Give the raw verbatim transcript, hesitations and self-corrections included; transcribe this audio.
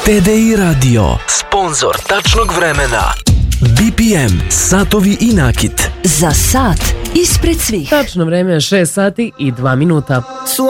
T D I Radio, sponzor tačnog vremena. B P M, satovi i nakit. Za sat ispred svih. Tačno vreme je šest sati i dva minuta.